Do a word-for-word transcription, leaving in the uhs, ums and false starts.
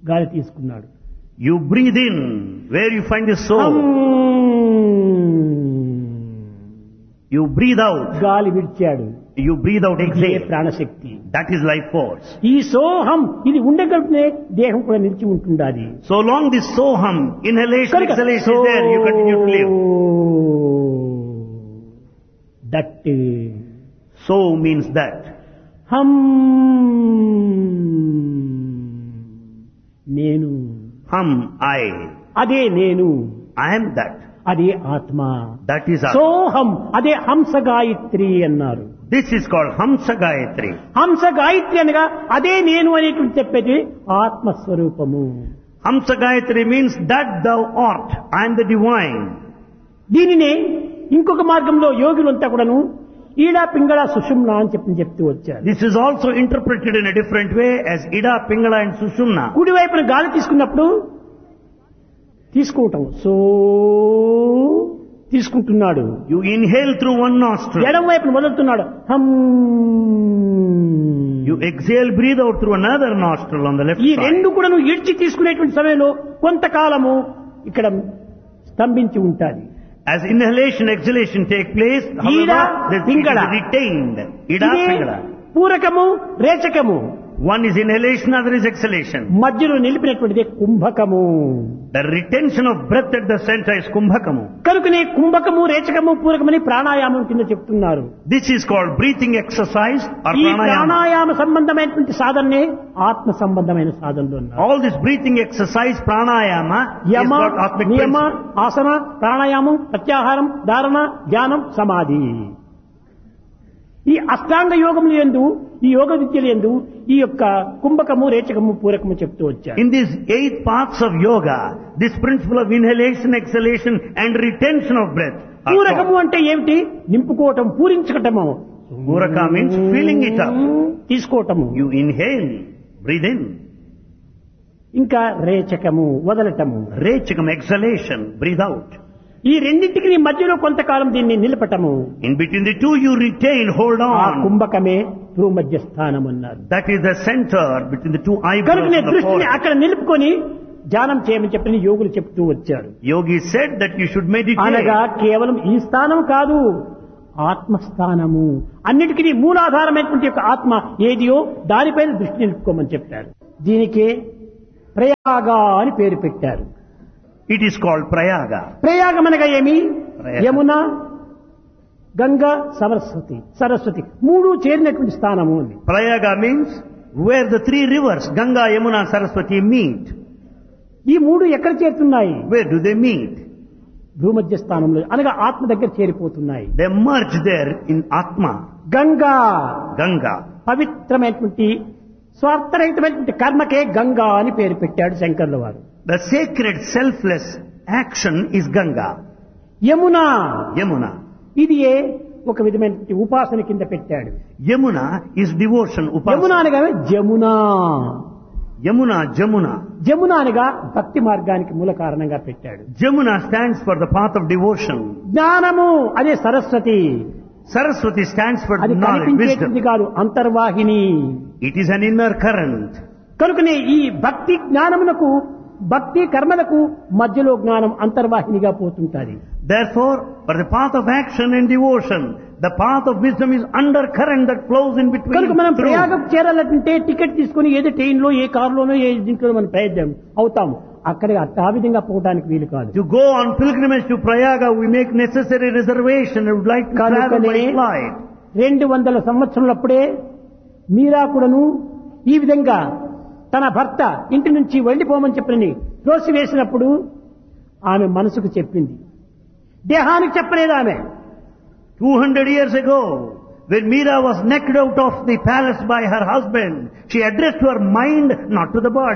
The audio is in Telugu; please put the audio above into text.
గాలి తీసుకున్నాడు. You breathe in where you find the soul. You breathe out. గాలి విడిచాడు. You breathe out, ఇదే exhale. ప్రాణశక్తి. That is life force. ఈ సోహం ఇది ఉండగలిగితే దేహం కూడా నిలిచి ఉంటుండాలి. So long this soham, inhalation, కనుక exhalation is there, you continue to live. That So means that. హం నేను, Hum, I. అదే నేను, I am that. అదే ఆత్మ. That is Atma. సోహం అదే హంస గాయత్రి అన్నారు. This is called Hamsa Gayatri. హంస గాయత్రి అనగా అదే నేను అనేటువంటి చెప్పేది ఆత్మస్వరూపము. Hamsa Gayatri means that thou art. I am the divine. దీనినే ఇంకొక మార్గంలో యోగులంతా కూడాను ఈడా పింగళ సుషుమ్న అని చెప్పి చెప్తూ వచ్చారు. This is also interpreted in a different way as Ida, Pingala and Sushumna. కుడివైపున గాలి తీసుకున్నప్పుడు తీసుకుంటాం, సో తీసుకుంటున్నాడు. You inhale through one nostril. ఎడం వైపున వదులుతున్నాడు, హం. You exhale, breathe out through another nostril on the left ఈ side. రెండు కూడా నువ్వు ఇడ్చి తీసుకునేటువంటి సమయంలో కొంతకాలము ఇక్కడ స్తంభించి ఉంటాది. As inhalation, exhalation take place, Ida, however, the- it Pingala. is retained. Ida, ఇదే Pingala. పూరకము రేచకము, One is inhalation, other is exhalation. మధ్యలో నిలిపినటువంటిది కుంభకము. The retention of breath at the center is kumbhakamu. కనుకనే కుంభకము రేచకము పూరకమని ప్రాణాయామం కింద చెప్తున్నారు. This is called breathing exercise or ఈ pranayama. ప్రాణాయామ సంబంధమైనటువంటి సాధనే ఆత్మ సంబంధమైన సాధనలు అన్నారు. All this breathing exercise, pranayama, Yama, is what Atmic నియమ, principle. ఆసన, ప్రాణాయామం, ప్రత్యాహారం, ధారణ, ధ్యానం, సమాధి. ఈ అష్టాంగ యోగములు యందు, ఈ యోగ విద్యలు యందు ఈ యొక్క కుంభకము రేచకము పూరకము చెప్తూ వచ్చారు. In these eight paths of yoga, this principle of inhalation, exhalation and retention of breath are పూరకము taught. అంటే ఏమిటి? నింపుకోవటం, పూరించటము. Puraka means filling it up. తీసుకోవటము. You inhale, breathe in. ఇంకా రేచకము, వదలటము. Rechakam, exhalation, breathe out. ఈ రెండింటికి నీ మధ్యలో కొంతకాలం దీన్ని నిలపటము. In between the two you retain, hold ఆ on. కుంభకమే భూమధ్య స్థానం అన్నారు. That is the center between the two eyebrows కనుకనే of the దృష్టిని forehead. అక్కడ నిలుపుకొని ధ్యానం చేయమని చెప్పని యోగులు చెప్తూ వచ్చారు. Yogi said that you should meditate. అనగా కేవలం ఈ స్థానం కాదు, ఆత్మస్థానము. అన్నిటికీ మూలాధారమైనటువంటి యొక్క ఆత్మ ఏదియో దానిపైన దృష్టి నిలుపుకోమని చెప్పారు. దీనికే ప్రయాగ అని పేరు పెట్టారు. It is called Prayaga. ప్రయాగం అనగా ఏమి? ప్రయాగ. యమున, గంగా, సరస్వతి సరస్వతి మూడు చేరినటువంటి స్థానము అని. Prayaga means where the three rivers, Ganga, Yamuna, Saraswati meet. ఈ మూడు ఎక్కడ చేరుతున్నాయి? Where do they meet? భూమధ్య స్థానంలో అనగా ఆత్మ దగ్గర చేరిపోతున్నాయి. They merge there in Atma. Ganga Ganga. పవిత్రమైనటువంటి స్వార్థరహితమైనటువంటి కర్మకే గంగా అని పేరు పెట్టాడు శంకర్ల వారు. The sacred selfless action is Ganga. Yamuna Yamuna. ఇది ఏ ఒక విధమైనటువంటి ఉపాసన కింద పెట్టాడు. Yamuna is devotion, Yamuna upasana. అనగా జమున. Yamuna, Jamuna. జమున అనగా భక్తి మార్గానికి మూల కారణంగా పెట్టాడు. Jamuna stands for the path of devotion. జ్ఞానము అదే సరస్వతి. Saraswati stands for అది knowledge, కనిపించేది wisdom. కాదు, అంతర్వాహిని. It is an inner current. కనుకనే ఈ భక్తి జ్ఞానమునకు, భక్తి కర్మలకు మధ్యలో జ్ఞానం అంతర్వాహినిగా పోతుంటాది. Therefore, for the path of action and devotion, the path of wisdom is undercurrent that flows in between. కనుక మనం through. ప్రయాగం చేరాలంటే టికెట్ తీసుకుని ఏదో ట్రైన్ లో, ఏ కారులోనో, ఏ దీంట్లో మనం ప్రయత్నం అవుతాము. అక్కడ ఆ విధంగా పోవడానికి వీలు కాదు. To go on pilgrimage to Prayaga, we make necessary reservation and would like to travel by flight. రెండు వందల సంవత్సరాలప్పుడే మీరా కూడాను ఈ విధంగా తన భర్త ఇంటి నుంచి వెళ్ళిపోమని చెప్పని త్రోసి వేసినప్పుడు ఆమె మనసుకు చెప్పింది, దేహానికి చెప్పలేదు ఆమె. two hundred years ago, when Meera was knocked out of the palace by her husband, she addressed to her mind, not to the body.